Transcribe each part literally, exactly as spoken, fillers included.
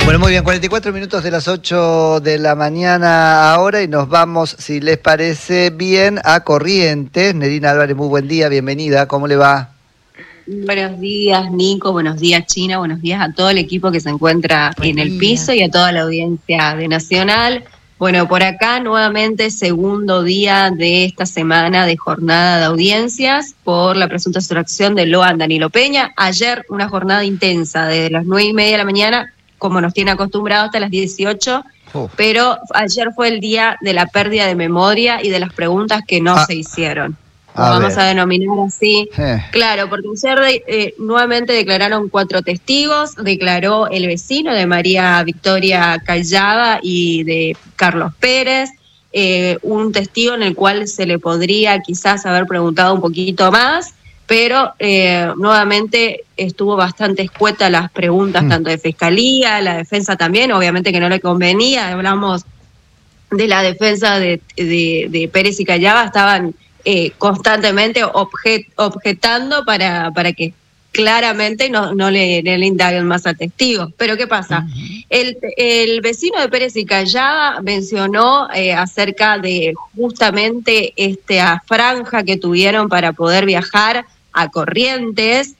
Bueno, muy bien, cuarenta y cuatro minutos de las ocho de la mañana ahora y nos vamos, si les parece bien, a Corrientes. Nerina Álvarez, muy buen día, bienvenida, ¿cómo le va? Buenos días, Nico, buenos días, China, buenos días a todo el equipo que se encuentra Buen en el día. piso y a toda la audiencia de Nacional. Bueno, por acá nuevamente segundo día de esta semana de jornada de audiencias por la presunta sustracción de Loan Danilo Peña. Ayer una jornada intensa, desde las nueve y media de la mañana, como nos tiene acostumbrados, hasta las dieciocho, Uf. pero ayer fue el día de la pérdida de memoria y de las preguntas que no Ah. se hicieron. A Lo vamos ver. a denominar así. Eh. Claro, porque ayer eh, nuevamente declararon cuatro testigos, declaró el vecino de María Victoria Callada y de Carlos Pérez, eh, un testigo en el cual se le podría quizás haber preguntado un poquito más, pero eh, nuevamente estuvo bastante escueta las preguntas, Mm. tanto de Fiscalía, la defensa también, obviamente que no le convenía, hablamos de la defensa de, de, de Pérez y Callada, estaban eh, constantemente objet, objetando para, para que claramente no, no le, no le indaguen más a testigos. Pero ¿qué pasa? Uh-huh. El, el vecino de Pérez y Callada mencionó eh, acerca de justamente esta franja que tuvieron para poder viajar a Corrientes,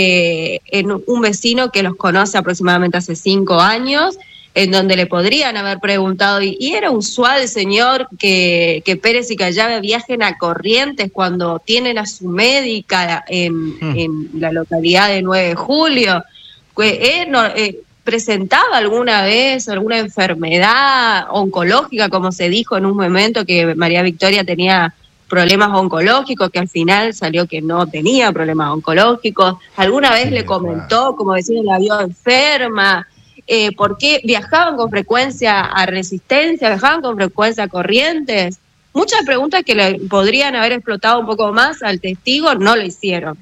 eh, en un vecino que los conoce aproximadamente hace cinco años, en donde le podrían haber preguntado, y, y era usual, señor, que, que Pérez y Callada viajen a Corrientes cuando tienen a su médica en, mm. en la localidad de nueve de julio. ¿Eh, no, eh, ¿Presentaba alguna vez alguna enfermedad oncológica, como se dijo en un momento que María Victoria tenía problemas oncológicos, que al final salió que no tenía problemas oncológicos? ¿Alguna vez sí, le comentó, wow. como vecino la vio enferma? Eh, ¿Por qué viajaban con frecuencia a Resistencia, viajaban con frecuencia a Corrientes? Muchas preguntas que le podrían haber explotado un poco más al testigo, no lo hicieron.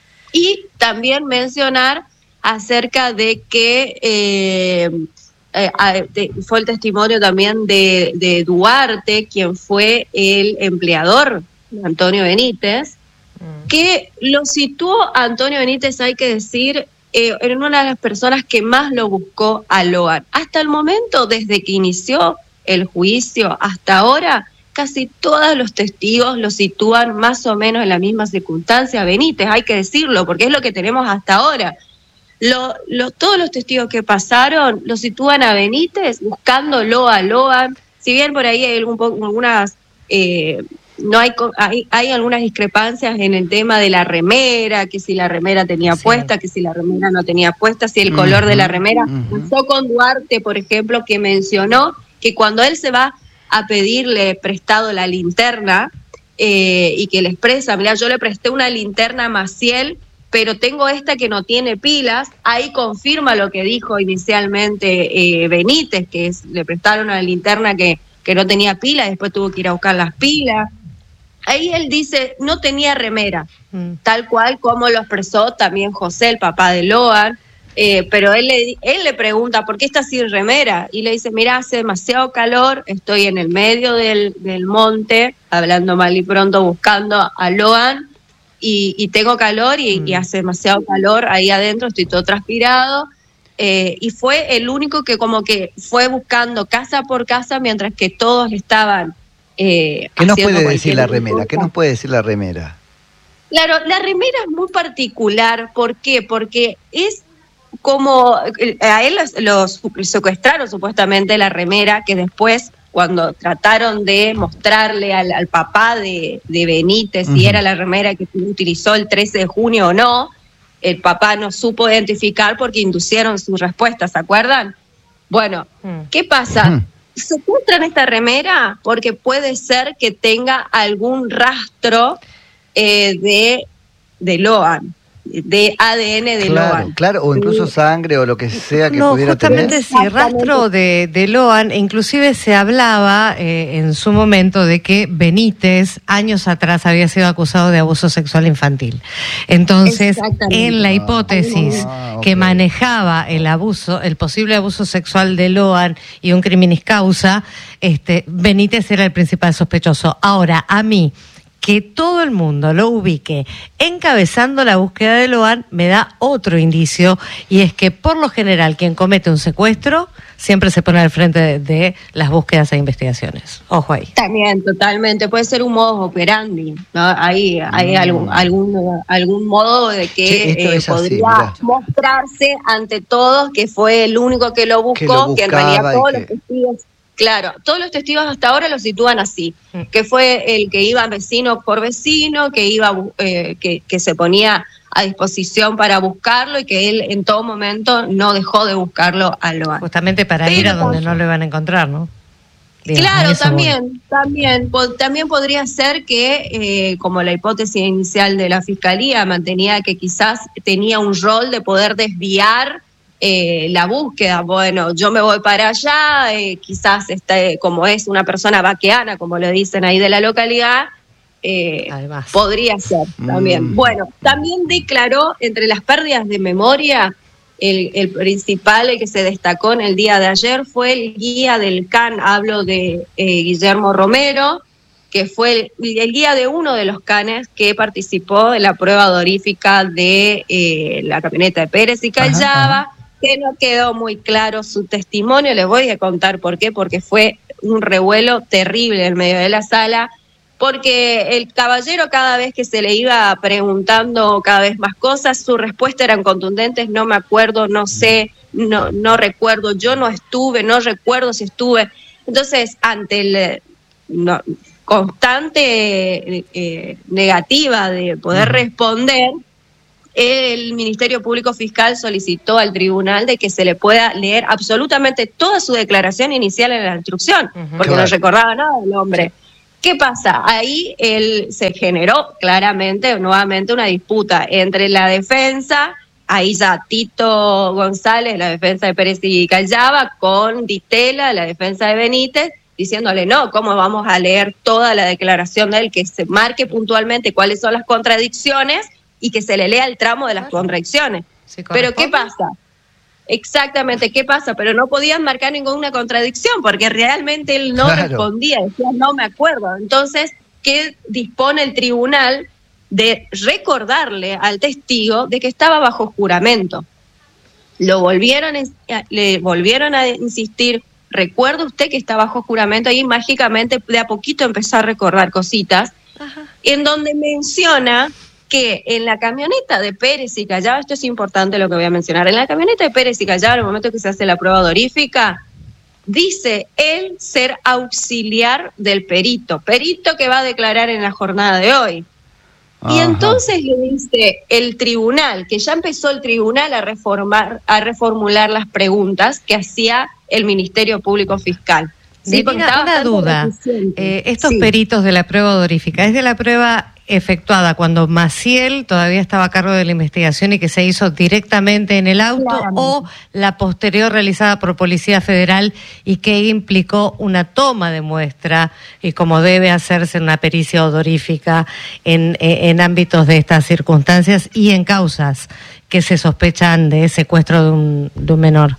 Y también mencionar acerca de que eh, eh, de, fue el testimonio también de, de Duarte, quien fue el empleador de Antonio Benítez, mm. que lo situó a Antonio Benítez, hay que decir, Eh, era una de las personas que más lo buscó a Loan. Hasta el momento, desde que inició el juicio hasta ahora, casi todos los testigos lo sitúan más o menos en la misma circunstancia. Benítez, hay que decirlo, porque es lo que tenemos hasta ahora. Lo, lo, todos los testigos que pasaron lo sitúan a Benítez buscándolo a Loan. Si bien por ahí hay algún, algunas... Eh, No hay, hay hay algunas discrepancias en el tema de la remera, que si la remera tenía sí. puesta, que si la remera no tenía puesta, si el uh-huh, color de la remera. Uh-huh. Pasó con Duarte, por ejemplo, que mencionó que cuando él se va a pedirle prestado la linterna eh, y que le expresa, mira, yo le presté una linterna a Maciel, pero tengo esta que no tiene pilas, ahí confirma lo que dijo inicialmente eh, Benítez, que es, le prestaron una linterna que, que no tenía pilas, después tuvo que ir a buscar las pilas. Ahí él dice, no tenía remera, mm. tal cual como lo expresó también José, el papá de Loan, eh, pero él le, él le pregunta, ¿por qué está sin remera? Y le dice, mira, hace demasiado calor, estoy en el medio del, del monte, hablando mal y pronto, buscando a Loan, y, y tengo calor y, mm. y hace demasiado calor ahí adentro, estoy todo transpirado, eh, y fue el único que como que fue buscando casa por casa mientras que todos estaban... Eh, ¿Qué nos puede decir la remera? Cosa. ¿Qué nos puede decir la remera? Claro, la remera es muy particular. ¿Por qué? Porque es como... A él los, los secuestraron supuestamente la remera, que después, cuando trataron de mostrarle al, al papá de, de Benítez uh-huh. si era la remera que utilizó el trece de junio o no, el papá no supo identificar porque inducieron su respuesta, ¿se acuerdan? Bueno, uh-huh. ¿qué pasa? Uh-huh. Secuestran esta remera porque puede ser que tenga algún rastro eh, de, de Loan, de A D N de claro, Loan. Claro, o incluso sangre o lo que sea que no, pudiera tener. No, justamente sí, rastro de, de Loan, e inclusive se hablaba eh, en su momento de que Benítez años atrás había sido acusado de abuso sexual infantil. Entonces, en la hipótesis ah, okay. que manejaba el abuso, el posible abuso sexual de Loan y un criminis causa, este, Benítez era el principal sospechoso. Ahora, a mí, que todo el mundo lo ubique encabezando la búsqueda de Loan me da otro indicio, y es que por lo general quien comete un secuestro siempre se pone al frente de, de las búsquedas e investigaciones. Ojo ahí. También, totalmente. Puede ser un modus operandi, ¿no? Hay, hay mm. algún, algún, algún modo de que sí, eh, podría así, mostrarse ante todos que fue el único que lo buscó, que, lo que en realidad todos que... los testigos... Claro, todos los testigos hasta ahora lo sitúan así, que fue el que iba vecino por vecino, que iba eh, que, que se ponía a disposición para buscarlo y que él en todo momento no dejó de buscarlo a Loan. Justamente para Pero, ir a donde no lo iban a encontrar, ¿no? Bien, claro, también, voy. también, po, también podría ser que, eh, como la hipótesis inicial de la Fiscalía mantenía que quizás tenía un rol de poder desviar Eh, la búsqueda. Bueno, yo me voy para allá, eh, quizás este, como es una persona vaqueana, como le dicen ahí de la localidad, eh, podría ser también. Mm. Bueno, también declaró entre las pérdidas de memoria, el, el principal, el que se destacó en el día de ayer, fue el guía del C A N, hablo de eh, Guillermo Romero, que fue el, el guía de uno de los canes que participó en la prueba odorífica de eh, la camioneta de Pérez y Callaba, que no quedó muy claro su testimonio. Les voy a contar por qué, porque fue un revuelo terrible en medio de la sala, porque el caballero cada vez que se le iba preguntando cada vez más cosas, sus respuestas eran contundentes: no me acuerdo, no sé, no, no recuerdo, yo no estuve, no recuerdo si estuve. Entonces, ante el no, constante eh, negativa de poder responder, el Ministerio Público Fiscal solicitó al tribunal de que se le pueda leer absolutamente toda su declaración inicial en la instrucción, uh-huh. porque claro. no recordaba nada el hombre. ¿Qué pasa? Ahí él se generó claramente, nuevamente, una disputa entre la defensa, ahí ya Tito González, la defensa de Pérez y Callaba, con Ditela, la defensa de Benítez, diciéndole, no, ¿cómo vamos a leer toda la declaración de él? Que se marque puntualmente cuáles son las contradicciones y que se le lea el tramo de las claro. contradicciones. Pero ¿qué pasa? Exactamente, ¿qué pasa? Pero no podían marcar ninguna contradicción, porque realmente él no claro. respondía, decía, no me acuerdo. Entonces, ¿qué dispone el tribunal? De recordarle al testigo de que estaba bajo juramento. Lo volvieron, le volvieron a insistir, ¿recuerda usted que está bajo juramento? Ahí mágicamente de a poquito empezó a recordar cositas, Ajá. en donde menciona que en la camioneta de Pérez y Callaba, esto es importante lo que voy a mencionar, en la camioneta de Pérez y Callaba, en el momento que se hace la prueba odorífica, dice él ser auxiliar del perito, perito que va a declarar en la jornada de hoy. Ajá. Y entonces le dice el tribunal, que ya empezó el tribunal a reformar, a reformular las preguntas que hacía el Ministerio Público Fiscal. Sí, una, una duda, eh, estos sí. peritos de la prueba odorífica, ¿es de la prueba efectuada cuando Maciel todavía estaba a cargo de la investigación y que se hizo directamente en el auto, claro. o la posterior realizada por Policía Federal y que implicó una toma de muestra y como debe hacerse una pericia odorífica en, en, en ámbitos de estas circunstancias y en causas que se sospechan de secuestro de un, de un menor?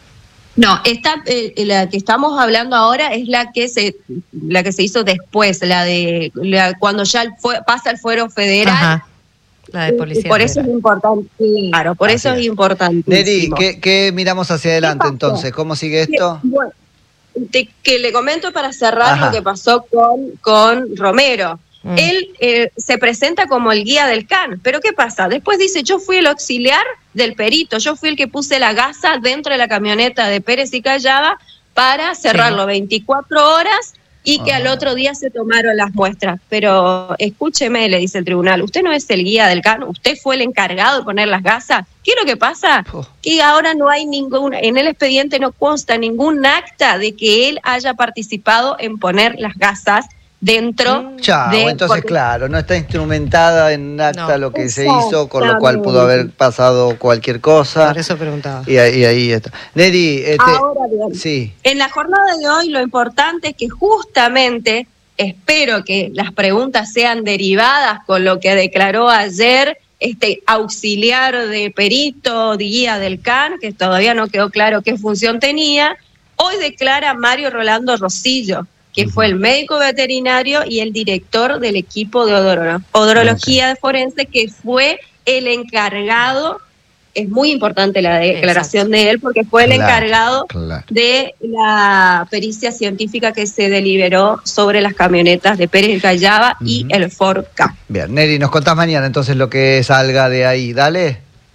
No, esta, eh, la que estamos hablando ahora es la que se la que se hizo después, la de la, cuando ya fue, pasa el fuero federal. Ajá. La de Policía Por Federal. Eso es importante, claro, por Así eso es, es importante. Neri, ¿qué, ¿qué miramos hacia adelante entonces? ¿Cómo sigue esto? Bueno, te, que le comento para cerrar Ajá. lo que pasó con, con Romero. Mm. Él eh, se presenta como el guía del C A N, pero ¿qué pasa? Después dice, yo fui el auxiliar del perito, yo fui el que puse la gasa dentro de la camioneta de Pérez y Callaba para cerrarlo sí. veinticuatro horas y que ah. al otro día se tomaron las muestras. Pero escúcheme, le dice el tribunal, usted no es el guía del C A N, usted fue el encargado de poner las gasas. ¿Qué es lo que pasa? Oh. Que ahora no hay ningún, en el expediente no consta ningún acta de que él haya participado en poner las gasas dentro Chao, de... entonces porque, claro, no está instrumentada en acta no, lo que se hizo, con lo cual pudo haber pasado cualquier cosa. Por eso preguntaba. Y ahí, ahí está. Neri, este, ahora bien, sí. en la jornada de hoy lo importante es que justamente espero que las preguntas sean derivadas con lo que declaró ayer este auxiliar de perito, de guía del C A N, que todavía no quedó claro qué función tenía. Hoy declara Mario Rolando Rosillo, que fue el médico veterinario y el director del equipo de odoro, odorología okay. forense, que fue el encargado. Es muy importante la declaración Exacto. de él, porque fue el claro, encargado claro. de la pericia científica que se deliberó sobre las camionetas de Pérez el Callaba uh-huh. y el Ford Ka. Bien, Neri, nos contás mañana entonces lo que salga de ahí, dale.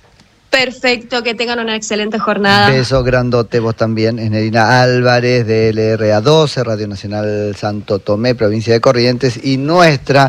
Perfecto, que tengan una excelente jornada. Beso grandote, vos también. Es Nerina Álvarez de L R A doce, Radio Nacional Santo Tomé, provincia de Corrientes, y nuestra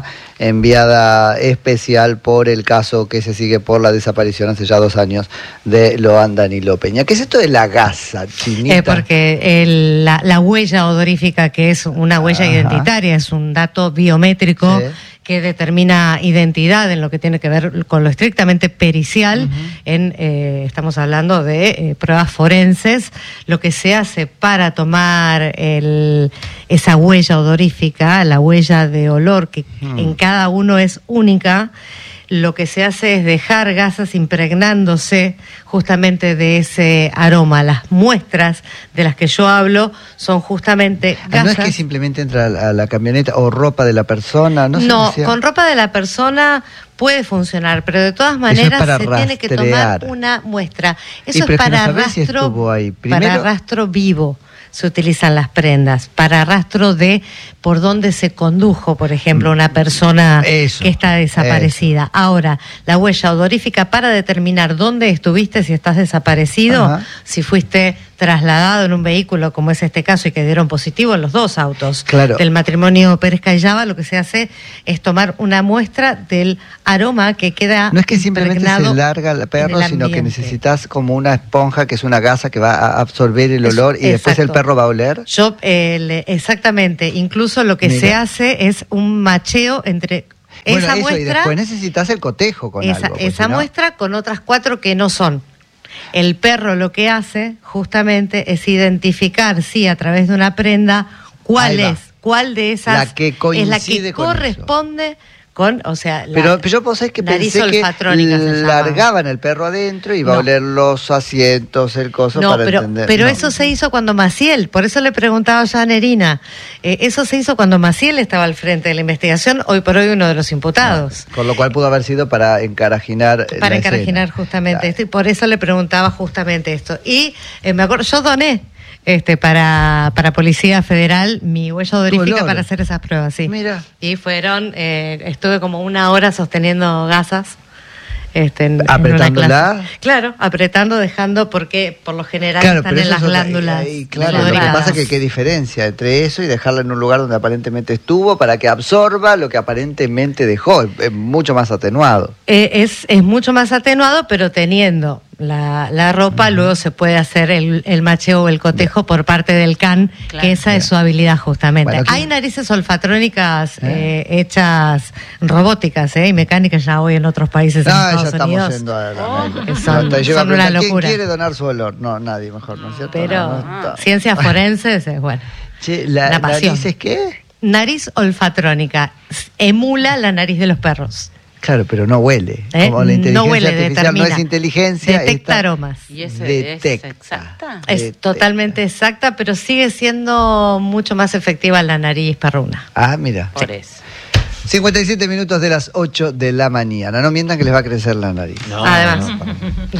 enviada especial por el caso que se sigue por la desaparición hace ya dos años de Loan Danilo Peña. ¿Qué es esto de la gasa, Chinita? Eh, porque el, la, la huella odorífica, que es una huella Ajá. identitaria, es un dato biométrico, sí. que determina identidad en lo que tiene que ver con lo estrictamente pericial, uh-huh. en eh, estamos hablando de eh, pruebas forenses. Lo que se hace para tomar el, esa huella odorífica, la huella de olor, que uh-huh. en cada uno es única, lo que se hace es dejar gasas impregnándose justamente de ese aroma. Las muestras de las que yo hablo son justamente gasas. ¿No es que simplemente entra a la camioneta o ropa de la persona? No, no con ropa de la persona puede funcionar, pero de todas maneras se rastrear. tiene que tomar una muestra. Eso es para rastro, si para rastro vivo. Se utilizan las prendas para rastro de por dónde se condujo, por ejemplo, una persona eso, que está desaparecida. Eso. Ahora, la huella odorífica para determinar dónde estuviste, si estás desaparecido, Ajá. si fuiste trasladado en un vehículo, como es este caso, y que dieron positivo en los dos autos claro. del matrimonio Pérez Callaba, lo que se hace es tomar una muestra del aroma que queda No es que simplemente se larga el perro, el sino que necesitas como una esponja, que es una gasa que va a absorber el olor es, y después exacto. el perro va a oler. Yo, eh, exactamente, incluso lo que Mira. se hace es un macheo entre bueno, esa eso, muestra... y después necesitas el cotejo con esa, algo. Esa si no... muestra con otras cuatro que no son. El perro lo que hace justamente es identificar, sí, a través de una prenda, cuál es, cuál de esas la que coincide es la que con corresponde eso. Con, o sea, pero, la pero yo pensé que nariz pensé que largaban se el perro adentro y iba no. a oler los asientos, el coso no, para pero, entender. Pero no. eso se hizo cuando Maciel, por eso le preguntaba yo a Nerina, eh, eso se hizo cuando Maciel estaba al frente de la investigación, hoy por hoy uno de los imputados. No, con lo cual pudo haber sido para encarajinar Para la encarajinar escena. justamente Claro. esto, y por eso le preguntaba justamente esto. Y eh, me acuerdo, yo doné Este, para, para Policía Federal mi huella odorífica para hacer esas pruebas, sí. Mira. Y fueron, eh, estuve como una hora sosteniendo gasas. Este, en, ¿Apretándola? En una clase. Claro, apretando, dejando, porque por lo general claro, están en las otra, glándulas. Ahí, claro, lo que pasa es que qué diferencia entre eso y dejarla en un lugar donde aparentemente estuvo para que absorba lo que aparentemente dejó. Es mucho más atenuado. Eh, es, es mucho más atenuado, pero teniendo la, la ropa, uh-huh. luego se puede hacer el, el macheo o el cotejo Bien. por parte del C A N, claro. que esa Bien. es su habilidad justamente. Bueno, hay narices olfatrónicas ¿Eh? Eh, hechas robóticas eh, y mecánicas ya hoy en otros países no, en Estados ya Unidos. Estamos a la oh, que son, no, son una locura. ¿Quién quiere donar su olor? No, nadie mejor, ¿no es cierto? Pero no, no, no. ciencias forenses es bueno. Che, la, una pasión. ¿Nariz es qué? Nariz olfatrónica. Emula la nariz de los perros. Claro, pero no huele. ¿Eh? Como la inteligencia no huele, artificial determina. no es inteligencia. Detecta esta aromas. ¿Y ese detecta. es exacta? Es detecta. totalmente exacta, pero sigue siendo mucho más efectiva la nariz perruna. Ah, mira. Por sí. eso. cincuenta y siete minutos de las ocho de la mañana. No mientan que les va a crecer la nariz. No, Además. No, no.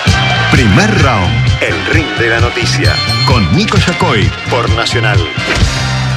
Primer round. El ring de la noticia. Con Nico Yacoy por Nacional.